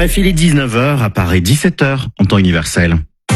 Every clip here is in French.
RFI, les 19h, à Paris 17h, en temps universel.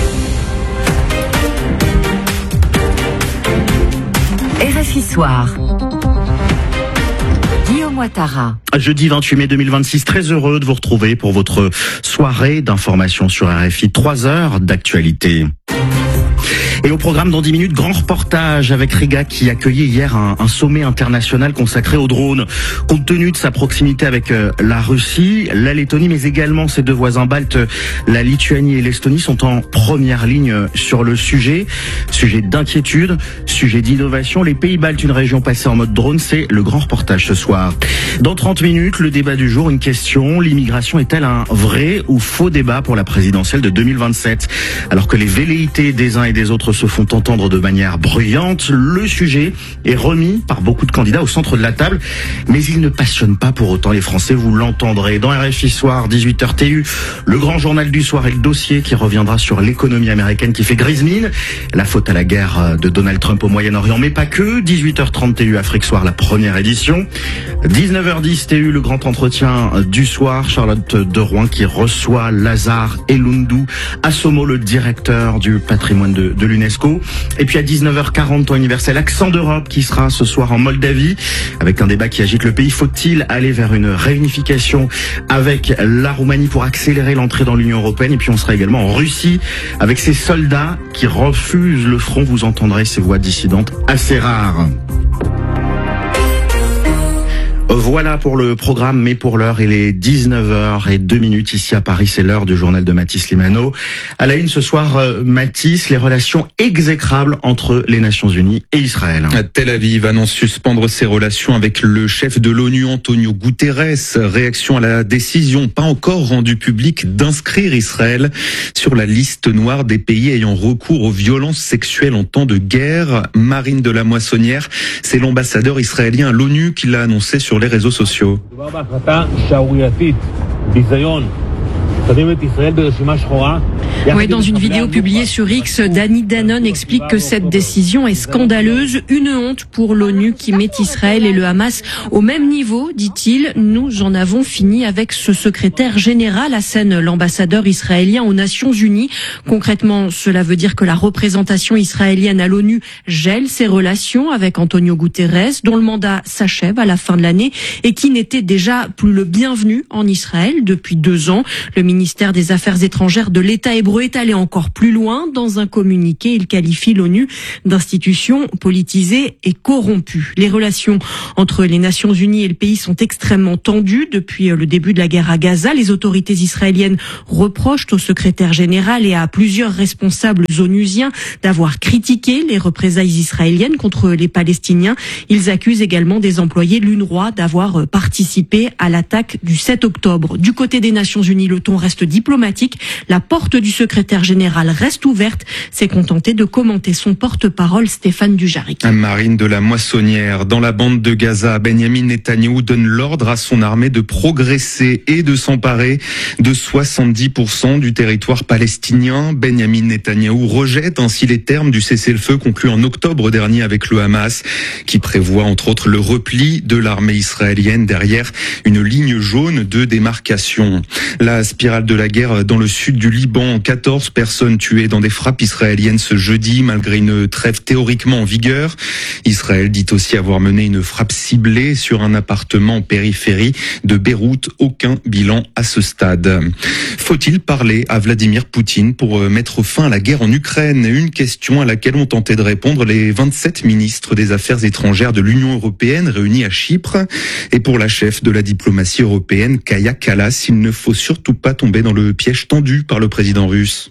RFI Soir. Guillaume Ouattara. Jeudi 28 mai 2026, très heureux de vous retrouver pour votre soirée d'information sur RFI. 3 heures d'actualité. Et au programme dans 10 minutes, grand reportage avec Riga qui accueillait hier un sommet international consacré aux drones. Compte tenu de sa proximité avec la Russie, la Lettonie, mais également ses deux voisins baltes, la Lituanie et l'Estonie, sont en première ligne sur le sujet. Sujet d'inquiétude, sujet d'innovation. Les pays baltes, une région passée en mode drone, c'est le grand reportage ce soir. Dans 30 minutes, le débat du jour, une question. L'immigration est-elle un vrai ou faux débat pour la présidentielle de 2027? Alors que les velléités des uns et des autres se font entendre de manière bruyante, le sujet est remis par beaucoup de candidats au centre de la table, mais il ne passionne pas pour autant les Français, vous l'entendrez. Dans RFI Soir, 18h TU, le grand journal du soir et le dossier qui reviendra sur l'économie américaine qui fait grise mine, la faute à la guerre de Donald Trump au Moyen-Orient, mais pas que. 18h30 TU, Afrique Soir, la première édition. 19h10 TU, le grand entretien du soir, Charlotte de Rouen qui reçoit Lazare Elundou Assomo, le directeur du patrimoine de l'UNESCO. Et puis à 19h40, temps universel, Accent d'Europe qui sera ce soir en Moldavie avec un débat qui agite le pays. Faut-il aller vers une réunification avec la Roumanie pour accélérer l'entrée dans l'Union européenne? Et puis on sera également en Russie avec ces soldats qui refusent le front. Vous entendrez ces voix dissidentes assez rares. Voilà pour le programme, mais pour l'heure, il est 19h02 ici à Paris, c'est l'heure du journal de Mathis Limano. À la une ce soir, Mathis, les relations exécrables entre les Nations Unies et Israël. Tel Aviv annonce suspendre ses relations avec le chef de l'ONU, Antonio Guterres. Réaction à la décision, pas encore rendue publique, d'inscrire Israël sur la liste noire des pays ayant recours aux violences sexuelles en temps de guerre. Marine de la Moissonnière, c'est l'ambassadeur israélien à l'ONU qui l'a annoncé sur les réseaux sociaux. Oui, dans une vidéo publiée sur X, Danny Danone explique que cette décision est scandaleuse, une honte pour l'ONU qui met Israël et le Hamas au même niveau, dit-il. Nous en avons fini avec ce secrétaire général, assène l'ambassadeur israélien aux Nations Unies. Concrètement, cela veut dire que la représentation israélienne à l'ONU gèle ses relations avec Antonio Guterres, dont le mandat s'achève à la fin de l'année et qui n'était déjà plus le bienvenu en Israël depuis 2 ans. Le ministère des Affaires étrangères de l'État hébreu est allé encore plus loin. Dans un communiqué, il qualifie l'ONU d'institution politisée et corrompue. Les relations entre les Nations Unies et le pays sont extrêmement tendues depuis le début de la guerre à Gaza. Les autorités israéliennes reprochent au secrétaire général et à plusieurs responsables onusiens d'avoir critiqué les représailles israéliennes contre les Palestiniens. Ils accusent également des employés de l'UNRWA d'avoir participé à l'attaque du 7 octobre. Du côté des Nations Unies, le ton reste diplomatique. La porte du secrétaire général reste ouverte. C'est contenté de commenter son porte-parole Stéphane Dujarric. Marine de la Moissonnière, dans la bande de Gaza, Benyamin Netanyahou donne l'ordre à son armée de progresser et de s'emparer de 70% du territoire palestinien. Benyamin Netanyahou rejette ainsi les termes du cessez-le-feu conclu en octobre dernier avec le Hamas, qui prévoit entre autres le repli de l'armée israélienne derrière une ligne jaune de démarcation. La spirale de la guerre dans le sud du Liban, 14 personnes tuées dans des frappes israéliennes ce jeudi, malgré une trêve théoriquement en vigueur. Israël dit aussi avoir mené une frappe ciblée sur un appartement en périphérie de Beyrouth. Aucun bilan à ce stade. Faut-il parler à Vladimir Poutine pour mettre fin à la guerre en Ukraine? Une question à laquelle ont tenté de répondre les 27 ministres des Affaires étrangères de l'Union européenne réunis à Chypre. Et pour la chef de la diplomatie européenne, Kaja Kallas, il ne faut surtout pas tomber dans le piège tendu par le président russe.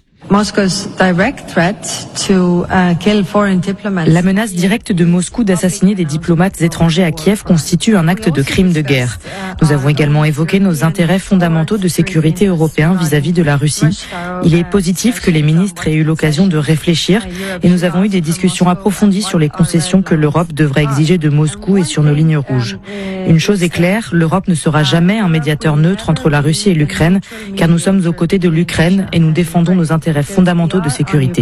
La menace directe de Moscou d'assassiner des diplomates étrangers à Kiev constitue un acte de crime de guerre. Nous avons également évoqué nos intérêts fondamentaux de sécurité européens vis-à-vis de la Russie. Il est positif que les ministres aient eu l'occasion de réfléchir et nous avons eu des discussions approfondies sur les concessions que l'Europe devrait exiger de Moscou et sur nos lignes rouges. Une chose est claire, l'Europe ne sera jamais un médiateur neutre entre la Russie et l'Ukraine, car nous sommes aux côtés de l'Ukraine et nous défendons nos intérêts fondamentaux de sécurité.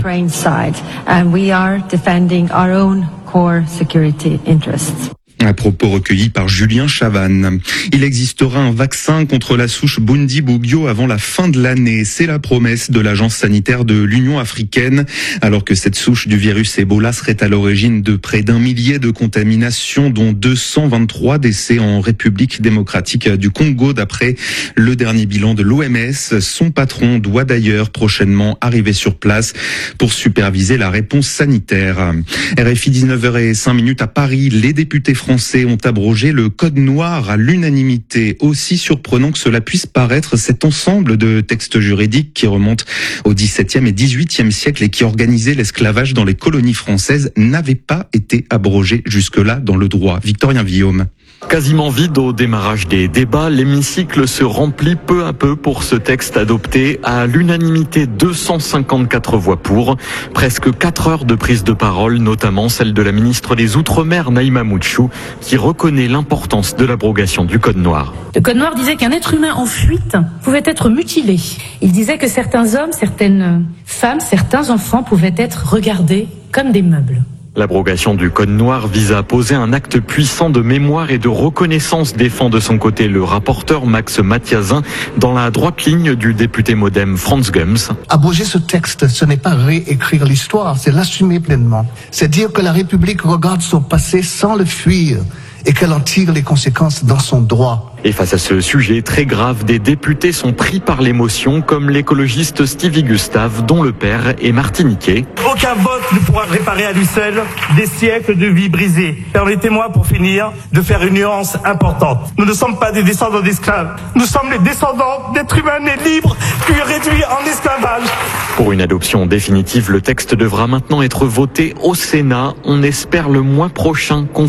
Un propos recueilli par Julien Chavannes. Il existera un vaccin contre la souche Bundibugyo avant la fin de l'année. C'est la promesse de l'agence sanitaire de l'Union africaine. Alors que cette souche du virus Ebola serait à l'origine de près d'1 millier de contaminations, dont 223 décès en République démocratique du Congo, d'après le dernier bilan de l'OMS. Son patron doit d'ailleurs prochainement arriver sur place pour superviser la réponse sanitaire. RFI 19h05 à Paris. Les députés français ont abrogé le code noir à l'unanimité. Aussi surprenant que cela puisse paraître, cet ensemble de textes juridiques qui remontent au XVIIe et XVIIIe siècle et qui organisaient l'esclavage dans les colonies françaises n'avait pas été abrogé jusque-là dans le droit. Victorien Villaume. Quasiment vide au démarrage des débats, l'hémicycle se remplit peu à peu pour ce texte adopté à l'unanimité, 254 voix pour, presque 4 heures de prise de parole, notamment celle de la ministre des Outre-mer, Naïma Mouchou, qui reconnaît l'importance de l'abrogation du Code noir. Le Code noir disait qu'un être humain en fuite pouvait être mutilé. Il disait que certains hommes, certaines femmes, certains enfants pouvaient être regardés comme des meubles. L'abrogation du Code noir vise à poser un acte puissant de mémoire et de reconnaissance, défend de son côté le rapporteur Max Mathiazin, dans la droite ligne du député MoDem Franz Gums. Abroger ce texte, ce n'est pas réécrire l'histoire, c'est l'assumer pleinement. C'est dire que la République regarde son passé sans le fuir et qu'elle en tire les conséquences dans son droit. Et face à ce sujet très grave, des députés sont pris par l'émotion, comme l'écologiste Stevie Gustave, dont le père est martiniquais. Aucun vote ne pourra réparer à lui seul des siècles de vie brisée. Permettez-moi, pour finir, de faire une nuance importante. Nous ne sommes pas des descendants d'esclaves. Nous sommes les descendants d'êtres humains nés libres, puis réduits en esclavage. Pour une adoption définitive, le texte devra maintenant être voté au Sénat. On espère le mois prochain